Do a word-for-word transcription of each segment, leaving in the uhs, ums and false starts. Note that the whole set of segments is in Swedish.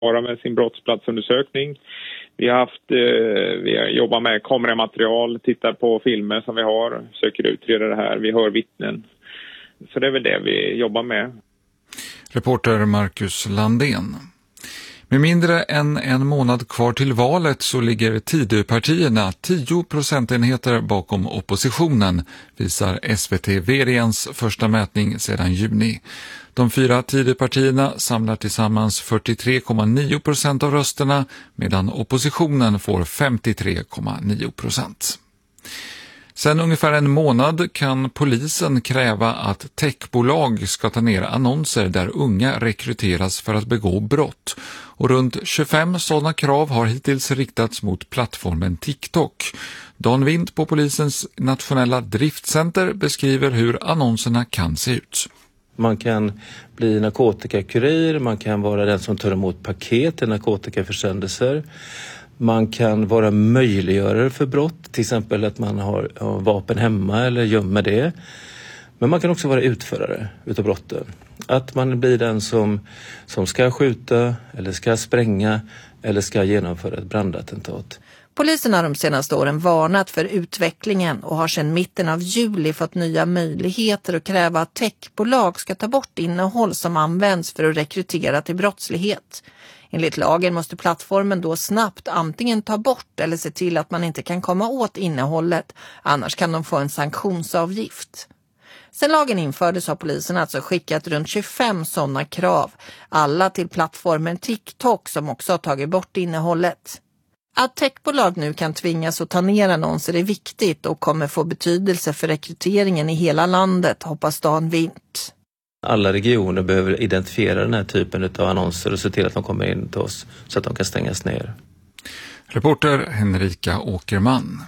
vara med sin brottsplatsundersökning. Vi har haft, eh, vi har jobbat med kameramaterial, tittar på filmer som vi har, söker utreda det här, vi hör vittnen. Så det är väl det vi jobbar med. Reporter Marcus Landén. Med mindre än en månad kvar till valet så ligger Tidöpartierna tio procentenheter bakom oppositionen, visar S V T-Veriens första mätning sedan juni. De fyra Tidöpartierna samlar tillsammans fyrtiotre komma nio procent av rösterna medan oppositionen får femtiotre komma nio procent. Sen ungefär en månad kan polisen kräva att techbolag ska ta ner annonser där unga rekryteras för att begå brott. Och runt tjugofem sådana krav har hittills riktats mot plattformen TikTok. Dan Wind på polisens nationella driftcenter beskriver hur annonserna kan se ut. Man kan bli narkotikakurir, man kan vara den som tar emot paket till narkotikaförsändelser. Man kan vara möjliggörare för brott, till exempel att man har, har vapen hemma eller gömmer det. Men man kan också vara utförare utav brotten. Att man blir den som, som ska skjuta eller ska spränga eller ska genomföra ett brandattentat. Polisen har de senaste åren varnat för utvecklingen och har sedan mitten av juli fått nya möjligheter att kräva att techbolag ska ta bort innehåll som används för att rekrytera till brottslighet. Enligt lagen måste plattformen då snabbt antingen ta bort eller se till att man inte kan komma åt innehållet, annars kan de få en sanktionsavgift. Sen lagen infördes har polisen alltså skickat runt tjugofem sådana krav, alla till plattformen TikTok som också har tagit bort innehållet. Att techbolag nu kan tvingas att ta ner annonser är viktigt och kommer få betydelse för rekryteringen i hela landet, hoppas Dan Wind. Alla regioner behöver identifiera den här typen av annonser och se till att de kommer in till oss så att de kan stängas ner. Reporter Henrika Åkerman.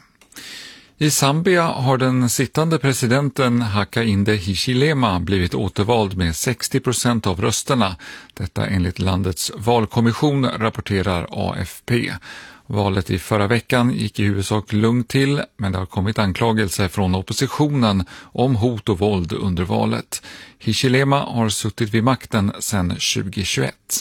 I Zambia har den sittande presidenten Hakainde Hichilema blivit återvald med sextio procent av rösterna. Detta enligt landets valkommission, rapporterar A F P. Valet i förra veckan gick i huvudsak lugnt till, men det har kommit anklagelser från oppositionen om hot och våld under valet. Hichilema har suttit vid makten sedan tjugohundratjugoett.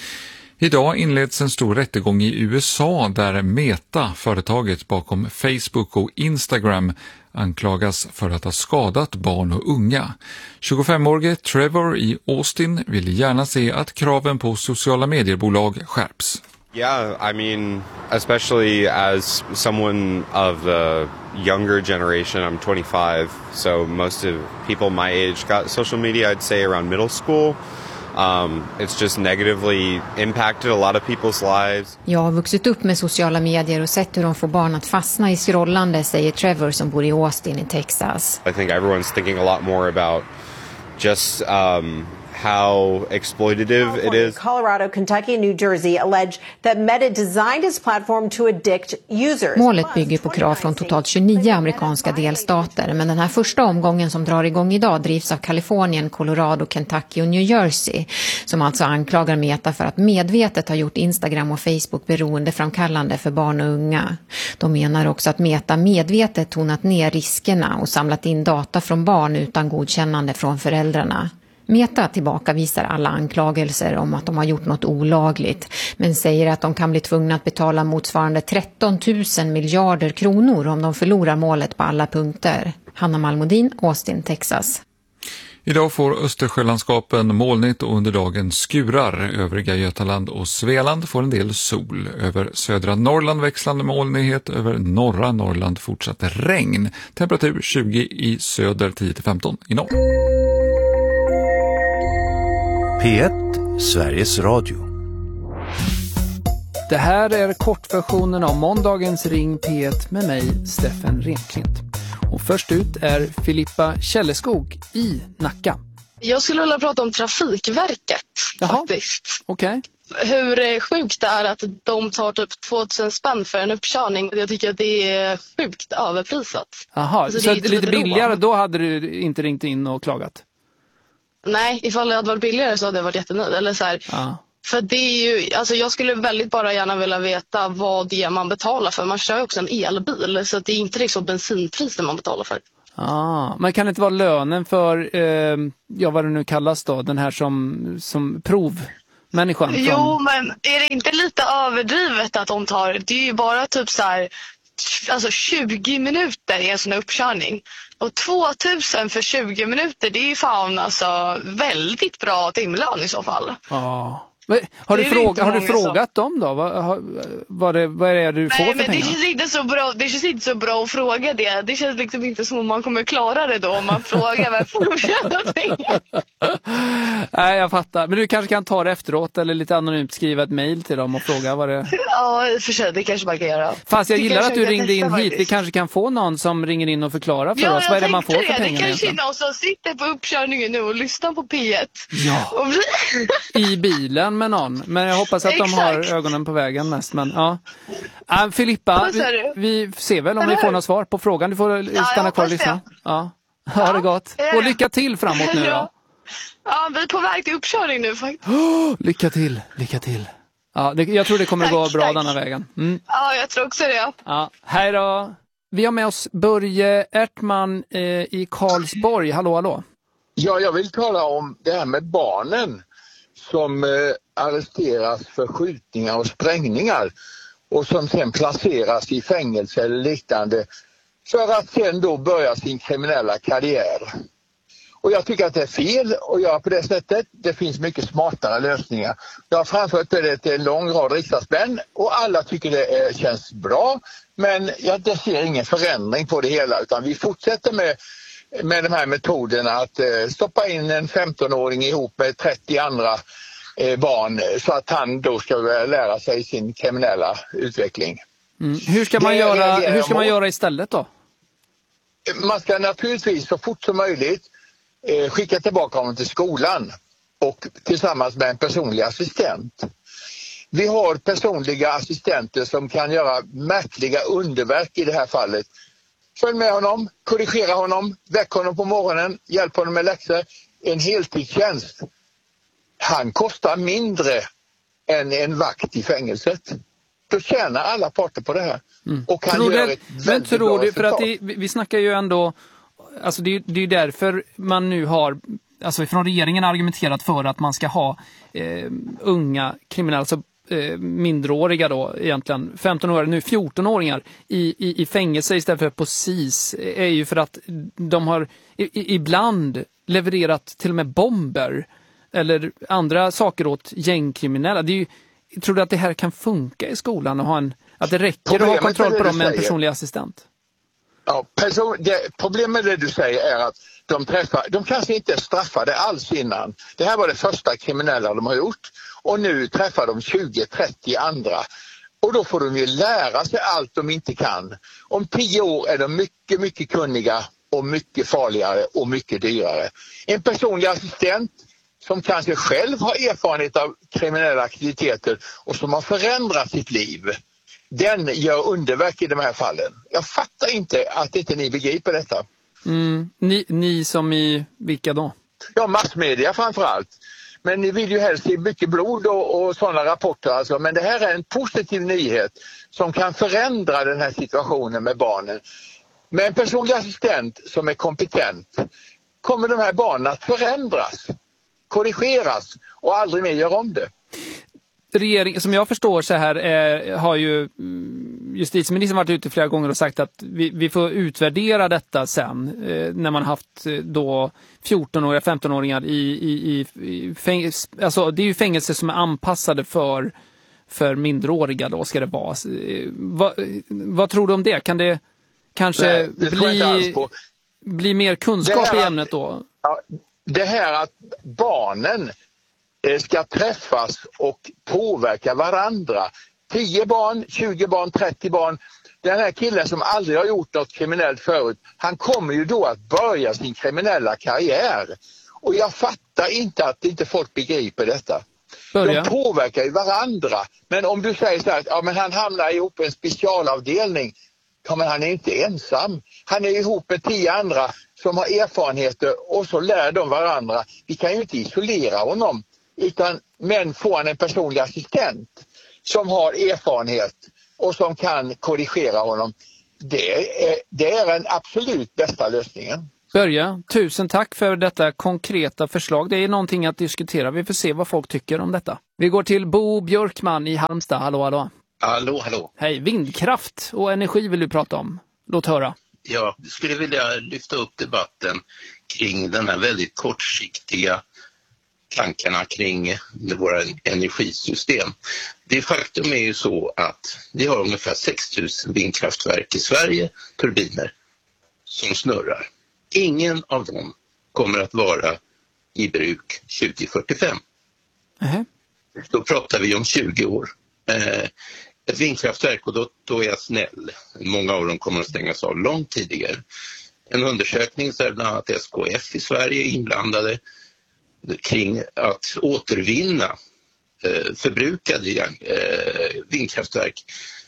Idag inleds en stor rättegång i U S A där Meta, företaget bakom Facebook och Instagram, anklagas för att ha skadat barn och unga. tjugofemårige Trevor i Austin vill gärna se att kraven på sociala mediebolag skärps. Yeah, I mean, especially as someone of the younger generation, I'm twenty-five, so most of people my age got social media, I'd say around middle school. Um, it's just negatively impacted a lot of people's lives. Jag har vuxit upp med sociala medier och sett hur de får barn att fastna i scrollande, säger Trevor som bor i Austin i Texas. I think everyone's thinking a lot more about just um, how exploitative it is. Colorado, Kentucky, and New Jersey allege that Meta designed its platform to addict users. Målet bygger på krav från totalt tjugonio amerikanska delstater, men den här första omgången som drar igång idag drivs av Kalifornien, Colorado, Kentucky och New Jersey, som alltså anklagar Meta för att medvetet ha gjort Instagram och Facebook beroendeframkallande för barn och unga. De menar också att Meta medvetet tonat ner riskerna och samlat in data från barn utan godkännande från föräldrarna. Meta tillbakavisar alla anklagelser om att de har gjort något olagligt, men säger att de kan bli tvungna att betala motsvarande tretton tusen miljarder kronor om de förlorar målet på alla punkter. Hanna Malmodin, Austin, Texas. Idag får Östersjölandskapen molnigt och under dagen skurar. Övriga Götaland och Svealand får en del sol. Över södra Norrland växlande molnighet, över norra Norrland fortsatt regn. Temperatur tjugo i söder, tio till femton i norr. P ett, Sveriges Radio. Det här är kortversionen av måndagens Ring P ett med mig, Steffen Renklint. Och först ut är Filippa Källeskog i Nacka. Jag skulle vilja prata om Trafikverket. Jaha. Faktiskt. Okej. Hur sjukt det är att de tar typ tvåtusen spänn för en uppkörning. Jag tycker att det är sjukt överprisat. Jaha, alltså, så det lite billigare, råd. Då hade du inte ringt in och klagat? Nej, ifall det hade varit billigare så hade jag varit jättenöjd. Eller så här, ja. För det är ju, alltså jag skulle väldigt bara gärna vilja veta vad det är man betalar för. Man kör ju också en elbil, så det är inte liksom bensinpriser man betalar för. Ah, men kan det inte vara lönen för, eh, ja vad det nu kallas då, den här som, som prov, människan? Från... Jo, men är det inte lite överdrivet att de tar, det är ju bara typ så här, alltså tjugo minuter i en sån här uppkörning. Och tvåtusen för tjugo minuter, det är ju fan alltså väldigt bra timlön i så fall. Ja. Har du, fråga, har du frågat dem då? Vad, vad, är, vad är det du får Nej, för men pengar? Det känns, inte så bra, det känns inte så bra att fråga det. Det känns liksom inte som om man kommer klara det då om man frågar vad får du tjäna pengar. Nej, jag fattar. Men du kanske kan ta det efteråt eller lite anonymt skriva ett mejl till dem och fråga vad det... Ja, för sig, det kanske man kan göra. Fast jag det gillar att du ringde in hit. Faktiskt. Vi kanske kan få någon som ringer in och förklarar för ja, oss. Vad är det man får för det. pengarna? Det kanske egentligen? är någon som sitter på uppkörningen nu och lyssnar på P ett. Ja, i bilen med någon. Men jag hoppas att de har ögonen på vägen mest. Men, ja. Äh, Filippa, vi, vi ser väl om vi får något svar på frågan. Du får ja, stanna kvar och lyssna. Ja. Ha ja, det gott. Och lycka till framåt nu då. Ja, vi är på väg till uppkörning nu faktiskt. Oh, lycka till, lycka till. Ja, det, jag tror det kommer tack, gå bra tack. denna vägen. Mm. Ja, jag tror också det. Ja, hej då. Vi har med oss Börje Ärtman eh, i Karlsborg. Hallå, hallå. Ja, jag vill tala om det här med barnen som eh, arresteras för skjutningar och sprängningar och som sen placeras i fängelse eller liknande för att sen då börja sin kriminella karriär. Och jag tycker att det är fel att göra på det sättet. Det finns mycket smartare lösningar. Jag har framfört det till en lång rad riksdagsmän och alla tycker det är, känns bra. Men jag ser ingen förändring på det hela utan vi fortsätter med, med de här metoderna att eh, stoppa in en femtonåring ihop med trettio andra eh, barn så att han då ska lära sig sin kriminella utveckling. Mm. Hur ska man, göra, hur ska man göra istället då? Man ska naturligtvis så fort som möjligt eh, skicka tillbaka honom till skolan och tillsammans med en personlig assistent. Vi har personliga assistenter som kan göra märkliga underverk i det här fallet. Följ med honom, korrigera honom, väck honom på morgonen, hjälp honom med läxor. En heltidstjänst. Han kostar mindre än en vakt i fängelset. Då tjänar alla parter på det här. Mm. Och han tror gör det, ett men väldigt tror bra du, för att resultat. det, vi snackar ju ändå, alltså det, det är ju därför man nu har, alltså från regeringen argumenterat för att man ska ha eh, unga kriminella, alltså eh, mindreåriga då egentligen, femton-åringar, nu fjorton-åringar i, i, i fängelse istället för på S I S, är ju för att de har i, i, ibland levererat till och med bomber eller andra saker åt gängkriminella. Det är ju, tror du att det här kan funka i skolan och ha en, att det räcker problemet att ha kontroll på dem med en personlig assistent? Ja, person, det, problemet med det du säger är att de träffar, de kanske inte är straffade alls innan. Det här var det första kriminella de har gjort och nu träffar de tjugo trettio andra. Och då får de ju lära sig allt de inte kan. Om tio år är de mycket, mycket kunniga och mycket farligare och mycket dyrare. En personlig assistent som kanske själv har erfarenhet av kriminella aktiviteter och som har förändrat sitt liv, den gör underverk i de här fallen. Jag fattar inte att inte ni begriper detta. Mm. Ni, ni som i vilka då? Ja, massmedia framförallt. Men ni vill ju helst se mycket blod och, och sådana rapporter. Alltså. Men det här är en positiv nyhet som kan förändra den här situationen med barnen. Med en personlig assistent som är kompetent kommer de här barnen att förändras, korrigeras och aldrig mer göra om det. Regering, som jag förstår så här eh, har ju justitieministern varit ute flera gånger och sagt att vi, vi får utvärdera detta sen eh, när man haft eh, då fjorton-åringar, femton-åringar i, i, i fängelse, alltså det är ju fängelse som är anpassade för, för mindreåriga då ska det vara. Eh, vad, vad tror du om det? Kan det kanske Nej, det bli, bli mer kunskap här, i ämnet då? Ja, det här att barnen ska träffas och påverka varandra. tio barn, tjugo barn, trettio barn. Den här killen som aldrig har gjort något kriminellt förut, han kommer ju då att börja sin kriminella karriär. Och jag fattar inte att inte folk begriper detta. Börja. De påverkar ju varandra. Men om du säger så här, ja men han hamnar ihop i en specialavdelning. Ja men han är inte ensam. Han är ihop med tio andra som har erfarenheter och så lär de varandra. Vi kan ju inte isolera honom. Utan men får han en personlig assistent som har erfarenhet och som kan korrigera honom. Det är, det är den absolut bästa lösningen. Börje, tusen tack för detta konkreta förslag. Det är någonting att diskutera. Vi får se vad folk tycker om detta. Vi går till Bo Björkman i Halmstad. Hallå, hallå. Hallå, hallå. Hej, vindkraft och energi vill du prata om. Låt höra. Ja, jag skulle vilja lyfta upp debatten kring den här väldigt kortsiktiga tankarna kring våra energisystem. Det faktum är ju så att vi har ungefär sex tusen vindkraftverk i Sverige, turbiner, som snurrar. Ingen av dem kommer att vara i bruk tjugo fyrtiofem. Uh-huh. Då pratar vi om tjugo år. Eh, ett vindkraftverk, och då, då är jag snäll. Många av dem kommer att stängas av långt tidigare. En undersökning där bland annat S K F i Sverige är inblandade kring att återvinna eh, förbrukade eh, vindkraftverk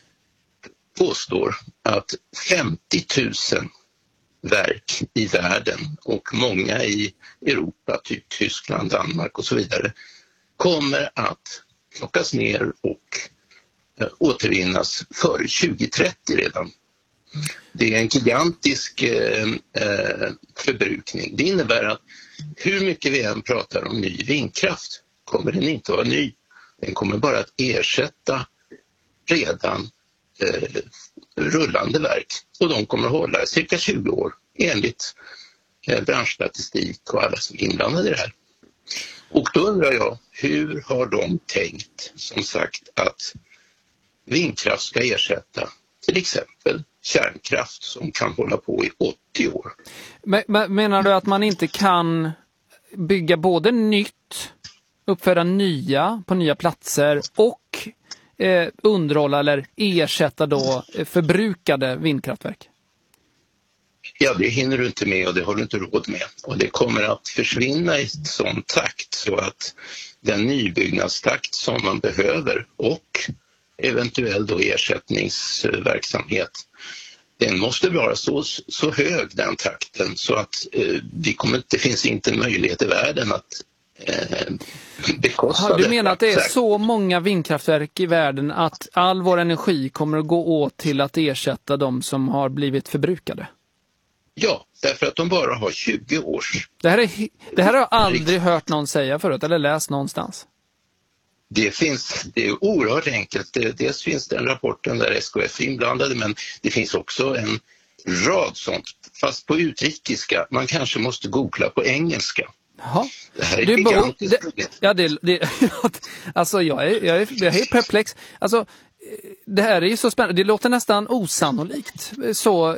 påstår att femtio tusen verk i världen och många i Europa, typ Tyskland, Danmark och så vidare, kommer att plockas ner och eh, återvinnas före tjugo trettio redan. Det är en gigantisk eh, eh, förbrukning. Det innebär att hur mycket vi än pratar om ny vindkraft kommer den inte vara ny. Den kommer bara att ersätta redan eh, rullande verk. Och de kommer att hålla cirka tjugo år enligt eh, branschstatistik och alla som är inblandade i det här. Och då undrar jag, hur har de tänkt, som sagt, att vindkraft ska ersätta till exempel kärnkraft som kan hålla på i åttio år? Men, menar du att man inte kan bygga både nytt, uppföra nya på nya platser och eh, underhålla eller ersätta då förbrukade vindkraftverk? Ja, det hinner du inte med och det har du inte råd med. Och det kommer att försvinna i sån takt så att den nybyggnadstakt som man behöver och eventuell då ersättningsverksamhet, den måste vara så, så hög, den takten, så att eh, vi kommer, det finns inte möjlighet i världen att eh, bekosta det. Du menar att det är så många vindkraftverk i världen att all vår energi kommer att gå åt till att ersätta de som har blivit förbrukade? Ja, därför att de bara har tjugo års. Det här, är, det här har jag aldrig hört någon säga förut eller läst någonstans. Det finns, det är oerhört enkelt. Det, dels finns den rapporten där S K F är inblandade, men det finns också en rad sånt, fast på utrikiska. Man kanske måste googla på engelska. Jaha. Det här är det gigantiskt. Det, ja, det, det, alltså jag är, jag, är, jag är perplex. Alltså, det här är ju så spännande. Det låter nästan osannolikt. Så,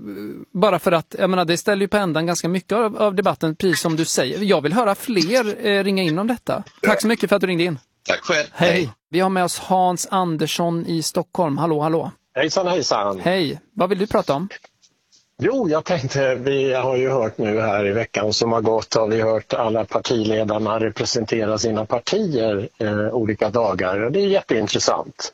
bara för att, jag menar, det ställer ju på ändan ganska mycket av, av debatten, precis som du säger. Jag vill höra fler eh, ringa in om detta. Tack så mycket för att du ringde in. Tack själv. Hej. Hej. Vi har med oss Hans Andersson i Stockholm. Hallå, hallå. Hejsan, hejsan. Hej. Vad vill du prata om? Jo, jag tänkte, vi har ju hört nu här i veckan som har gått, har vi hört alla partiledarna representera sina partier eh, olika dagar. Det är jätteintressant.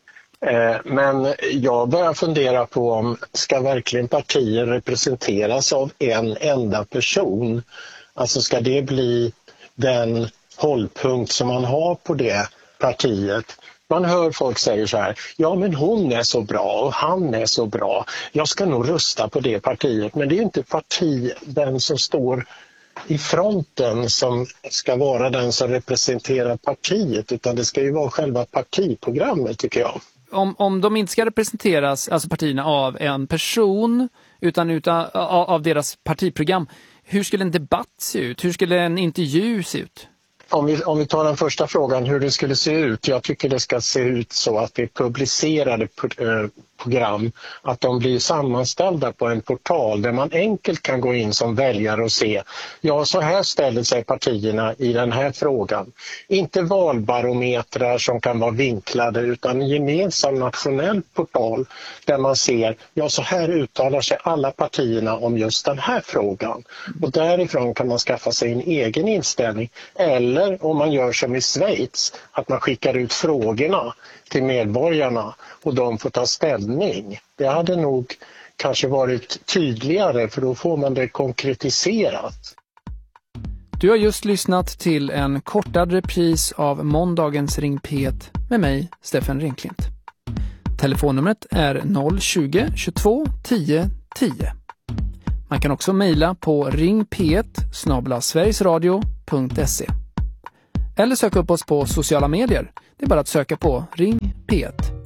Eh, men jag börjar fundera på om ska verkligen partier representeras av en enda person? Alltså ska det bli den hållpunkt som man har på det partiet? Man hör folk säga så här, ja men hon är så bra och han är så bra. Jag ska nog rösta på det partiet. Men det är ju inte parti, den som står i fronten som ska vara den som representerar partiet, utan det ska ju vara själva partiprogrammet, tycker jag. Om, om de inte ska representeras, alltså partierna, av en person utan utan av, av deras partiprogram, hur skulle en debatt se ut? Hur skulle en intervju se ut? Om vi, om vi tar den första frågan, hur det skulle se ut. Jag tycker det ska se ut så att det är publicerade eh, program, att de blir sammanställda på en portal där man enkelt kan gå in som väljare och se, ja så här ställer sig partierna i den här frågan. Inte valbarometrar som kan vara vinklade, utan en gemensam nationell portal där man ser, ja så här uttalar sig alla partierna om just den här frågan. Och därifrån kan man skaffa sig en egen inställning, eller om man gör som i Schweiz, att man skickar ut frågorna till medborgarna och de får ta ställning. Det hade nog kanske varit tydligare, för då får man det konkretiserat. Du har just lyssnat till en kortad repris av måndagens Ring P ett med mig, Stefan Ringklint. Telefonnumret är noll tjugo, tjugotvå, tio, tio. Man kan också mejla på ring p ett snabel-a sverigesradio punkt se. Eller söka upp oss på sociala medier. Det är bara att söka på Ring P ett.